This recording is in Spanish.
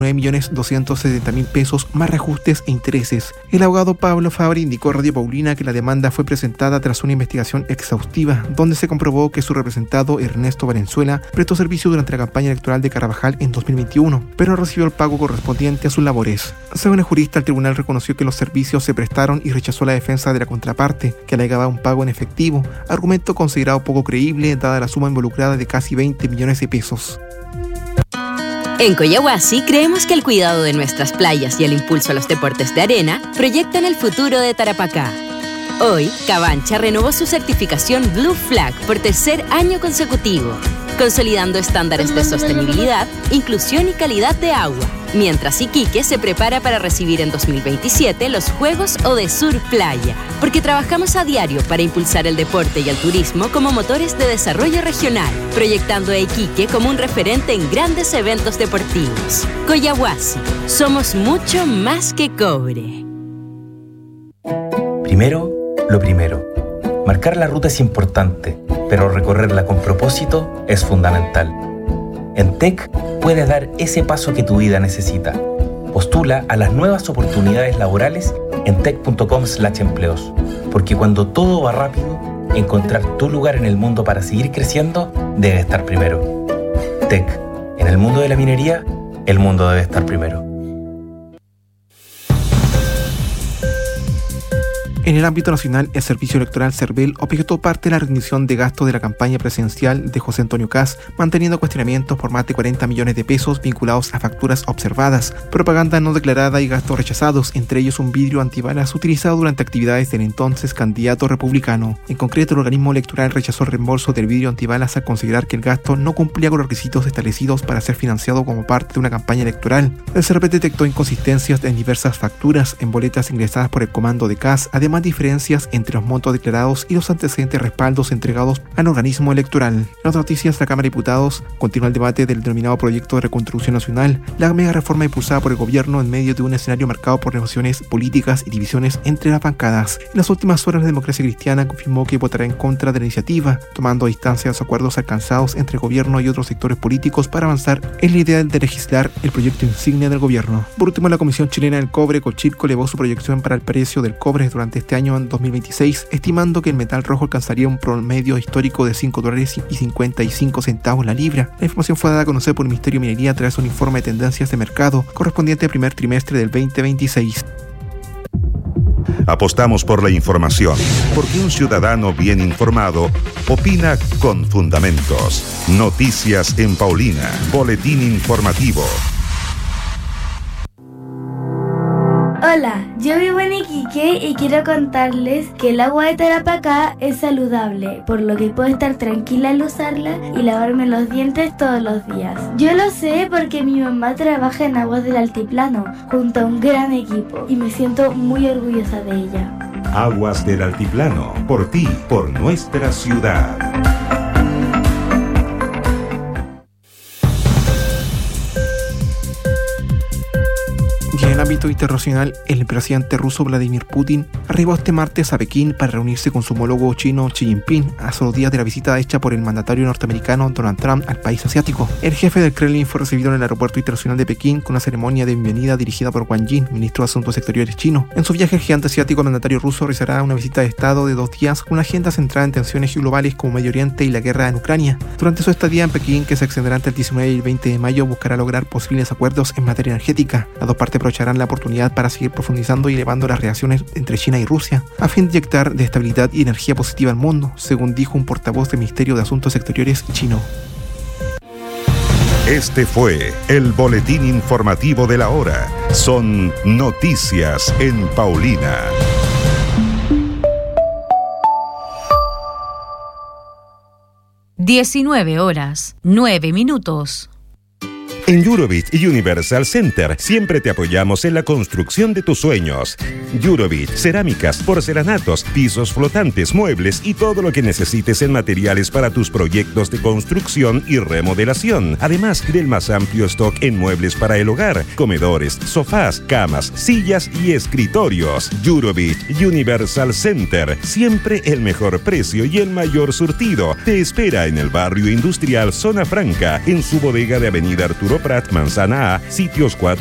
9.270.000 pesos más reajustes e intereses. El abogado Pablo Fabri indicó a Radio Paulina que la demanda fue presentada tras una investigación exhaustiva, donde se comprobó que su representado Ernesto Valenzuela prestó servicio durante la campaña electoral de Carabajal en 2021, pero no recibió el pago correspondiente a sus labores. Según el jurista, el tribunal reconoció que los servicios se prestaron y rechazó la defensa de la contraparte, que alegaba un pago en efectivo, argumento considerado poco creíble dada la suma involucrada de casi 20 millones de pesos. En Coyahuasi creemos que el cuidado de nuestras playas y el impulso a los deportes de arena proyectan el futuro de Tarapacá. Hoy, Cabancha renovó su certificación Blue Flag por tercer año consecutivo, consolidando estándares de sostenibilidad, inclusión y calidad de agua, mientras Iquique se prepara para recibir en 2027 los Juegos Odesur Playa, porque trabajamos a diario para impulsar el deporte y el turismo como motores de desarrollo regional, proyectando a Iquique como un referente en grandes eventos deportivos. Coyahuasi, somos mucho más que cobre. Primero, lo primero. Marcar la ruta es importante, pero recorrerla con propósito es fundamental. En TEC puedes dar ese paso que tu vida necesita. Postula a las nuevas oportunidades laborales en tec.com/empleos, porque cuando todo va rápido, encontrar tu lugar en el mundo para seguir creciendo debe estar primero. TEC, en el mundo de la minería, el mundo debe estar primero. En el ámbito nacional, el Servicio Electoral CERVEL objetó parte de la rendición de gasto de la campaña presidencial de José Antonio Kast, manteniendo cuestionamientos por más de 40 millones de pesos vinculados a facturas observadas, propaganda no declarada y gastos rechazados, entre ellos un vidrio antibalas utilizado durante actividades del entonces candidato republicano. En concreto, el organismo electoral rechazó el reembolso del vidrio antibalas al considerar que el gasto no cumplía con los requisitos establecidos para ser financiado como parte de una campaña electoral. El CERVEL detectó inconsistencias en diversas facturas, en boletas ingresadas por el comando de Kast, además diferencias entre los montos declarados y los antecedentes respaldos entregados al organismo electoral. En otras noticias, la Cámara de Diputados continúa el debate del denominado proyecto de reconstrucción nacional, la mega reforma impulsada por el gobierno en medio de un escenario marcado por negociaciones políticas y divisiones entre las bancadas. En las últimas horas, la Democracia Cristiana confirmó que votará en contra de la iniciativa, tomando distancia de los acuerdos alcanzados entre el gobierno y otros sectores políticos para avanzar en la idea de legislar el proyecto insignia del gobierno. Por último, la Comisión Chilena del Cobre, Cochilco, elevó su proyección para el precio del cobre durante este año en 2026, estimando que el metal rojo alcanzaría un promedio histórico de $5.55 la libra. La información fue dada a conocer por el Ministerio de Minería tras un informe de tendencias de mercado correspondiente al primer trimestre del 2026. Apostamos por la información, porque un ciudadano bien informado opina con fundamentos. Noticias en Paulina, boletín informativo. Hola, yo vivo en Iquique y quiero contarles que el agua de Tarapacá es saludable, por lo que puedo estar tranquila al usarla y lavarme los dientes todos los días. Yo lo sé porque mi mamá trabaja en Aguas del Altiplano, junto a un gran equipo, y me siento muy orgullosa de ella. Aguas del Altiplano, por ti, por nuestra ciudad. Y en el ámbito internacional, el presidente ruso Vladimir Putin arribó este martes a Pekín para reunirse con su homólogo chino Xi Jinping a solo días de la visita hecha por el mandatario norteamericano Donald Trump al país asiático. El jefe del Kremlin fue recibido en el aeropuerto internacional de Pekín con una ceremonia de bienvenida dirigida por Wang Yi, ministro de Asuntos Exteriores chino. En su viaje, el gigante asiático, el mandatario ruso realizará una visita de estado de 2 días con una agenda centrada en tensiones globales como Medio Oriente y la guerra en Ucrania. Durante su estadía en Pekín, que se extenderá entre el 19 y el 20 de mayo, buscará lograr posibles acuerdos en materia energética. Las dos partes aprovecharán la oportunidad para seguir profundizando y elevando las relaciones entre China y Rusia, a fin de inyectar de estabilidad y energía positiva al mundo, según dijo un portavoz del Ministerio de Asuntos Exteriores chino. Este fue el boletín informativo de la hora. Son noticias en Paulina. (19:09). En Eurovit y Universal Center siempre te apoyamos en la construcción de tus sueños. Eurovit, cerámicas, porcelanatos, pisos flotantes, muebles y todo lo que necesites en materiales para tus proyectos de construcción y remodelación. Además del más amplio stock en muebles para el hogar, comedores, sofás, camas, sillas y escritorios. Eurovit Universal Center, siempre el mejor precio y el mayor surtido. Te espera en el barrio industrial Zona Franca, en su bodega de Avenida Arturo Prat Manzana A, sitios 4